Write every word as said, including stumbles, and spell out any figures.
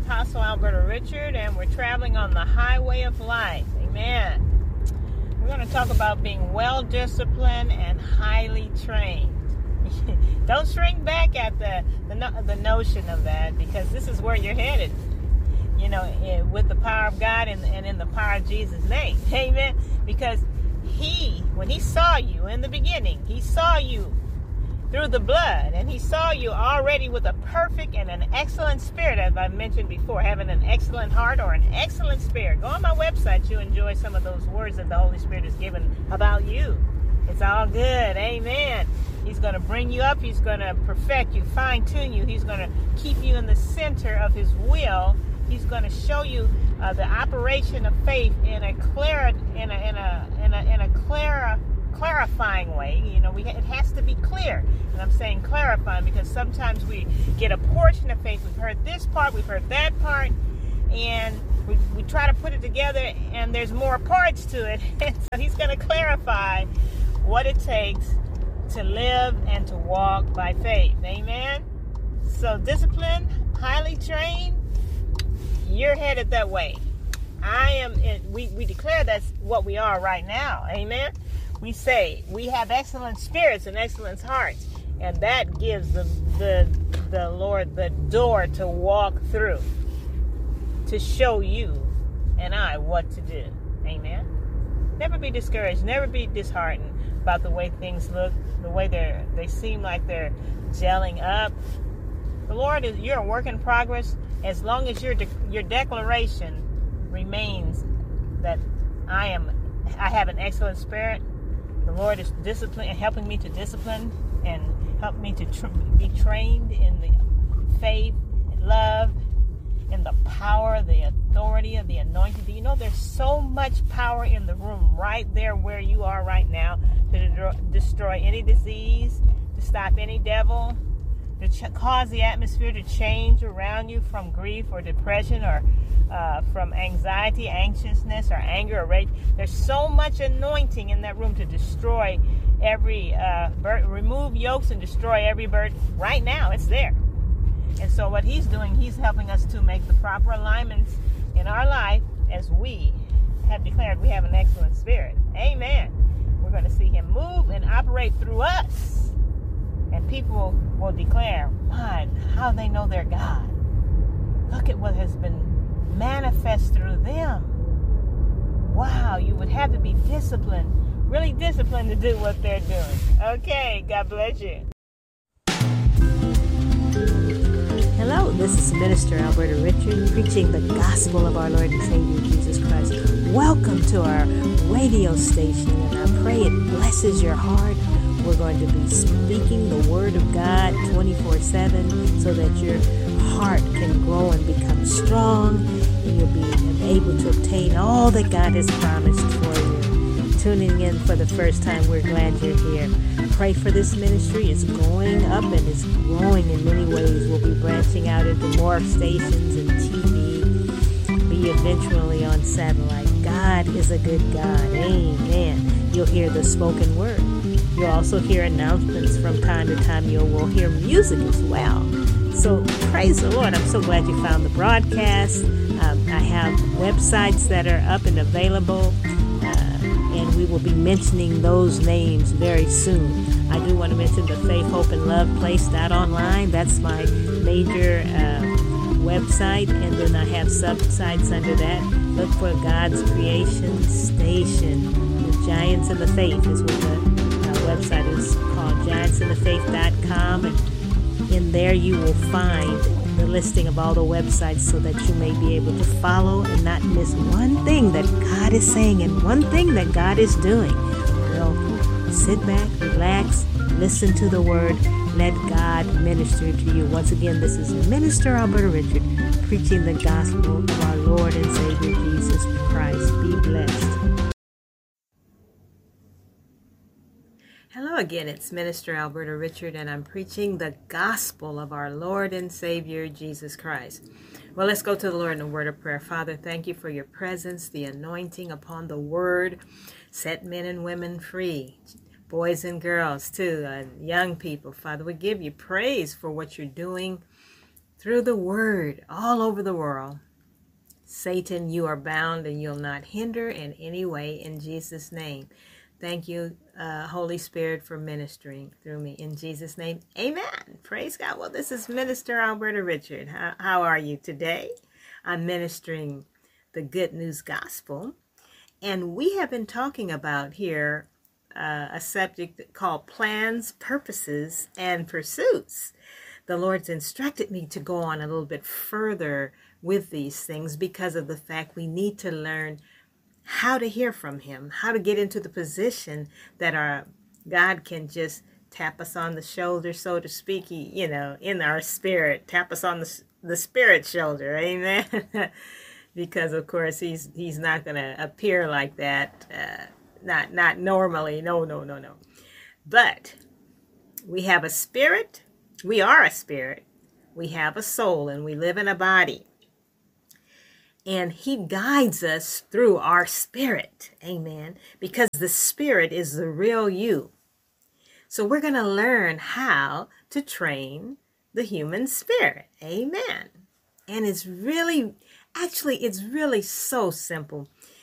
Apostle Alberta Richard, and we're traveling on the highway of life. Amen. We're going to talk about being well-disciplined and highly trained. Don't shrink back at the, the the notion of that, because this is where you're headed. You know, with the power of God and, and in the power of Jesus' name. Amen. Because He, when He saw you in the beginning, He saw you through the blood, and He saw you already with a perfect and an excellent spirit, as I mentioned before, having an excellent heart or an excellent spirit. Go on my website, you enjoy some of those words that the Holy Spirit has given about you. It's all good. Amen. He's going to bring you up. He's going to perfect you, fine-tune you. He's going to keep you in the center of His will. He's going to show you uh, the operation of faith in a clear, in a in a in a in a clear, clarifying way. You know, we it has to be clear, and I'm saying clarifying because sometimes we get a portion of faith. We've heard this part, we've heard that part, and we we try to put it together, and there's more parts to it. And so He's going to clarify what it takes to live and to walk by faith. Amen. So disciplined, highly trained, you're headed that way. I am in, we, we declare that's what we are right now. Amen. We say we have excellent spirits and excellent hearts, and that gives the the the Lord the door to walk through, to show you and I what to do. Amen. Never be discouraged, never be disheartened about the way things look, the way they they seem like they're gelling up. The Lord is, you're a work in progress. As long as your de- your declaration remains that I am, I have an excellent spirit. The Lord is discipline, helping me to discipline and help me to tr- be trained in the faith, love, in the power, the authority of the anointing. Do you know there's so much power in the room right there where you are right now to de- destroy any disease, to stop any devil, to ch- cause the atmosphere to change around you from grief or depression or uh, from anxiety, anxiousness, or anger or rage. There's so much anointing in that room to destroy every, uh, bird, remove yokes and destroy every burden. Right now, it's there. And so what He's doing, He's helping us to make the proper alignments in our life as we have declared we have an excellent spirit. Amen. We're going to see Him move and operate through us. And people will declare, my, how they know their God. Look at what has been manifest through them. Wow, you would have to be disciplined, really disciplined to do what they're doing. Okay, God bless you. Hello, this is Minister Alberta Richard, preaching the gospel of our Lord and Savior Jesus Christ. Welcome to our radio station, and I pray it blesses your heart. We're going to be speaking the Word of God twenty-four seven so that your heart can grow and become strong, and you'll be able to obtain all that God has promised for you. Tuning in for the first time, we're glad you're here. Pray for this ministry. It's going up and it's growing in many ways. We'll be branching out into more stations and T V, be eventually on satellite. God is a good God. Amen. You'll hear the spoken word. You'll also hear announcements from time to time. You will hear music as well. So praise the Lord. I'm so glad you found the broadcast. Um, I have websites that are up and available. And we will be mentioning those names very soon. I do want to mention the Faith, Hope, and Love Place dot online. That's my major uh, website. And then I have sub-sites under that. Look for God's Creation Station. The Giants in the Faith is what the uh, website is called, giants in the faith dot com. And in there you will find the listing of all the websites so that you may be able to follow and not miss one thing that God is saying and one thing that God is doing. Well, sit back, relax, listen to the word, let God minister to you. Once again, this is Minister Alberta Richard, preaching the gospel of our Lord and Savior Jesus Christ. Be blessed. Hello again, it's Minister Alberta Richard, and I'm preaching the gospel of our Lord and Savior, Jesus Christ. Well, let's go to the Lord in a word of prayer. Father, thank you for your presence, the anointing upon the word. Set men and women free, boys and girls too, uh, young people. Father, we give you praise for what you're doing through the word all over the world. Satan, you are bound and you'll not hinder in any way in Jesus' name. Thank you, uh, Holy Spirit, for ministering through me. In Jesus' name, amen. Praise God. Well, this is Minister Alberta Richard. How, how are you today? I'm ministering the Good News Gospel. And we have been talking about here uh, a subject called plans, purposes, and pursuits. The Lord's instructed me to go on a little bit further with these things because of the fact we need to learn how to hear from him, how to get into the position that our God can just tap us on the shoulder, so to speak, he, you know, in our spirit, tap us on the, the spirit shoulder, amen. Because of course he's he's not going to appear like that, uh, not not normally, no, no, no, no. But we have a spirit, we are a spirit, we have a soul, and we live in a body. And he guides us through our spirit. Amen. Because the spirit is the real you. So we're going to learn how to train the human spirit. Amen. And it's really, actually, it's really so simple.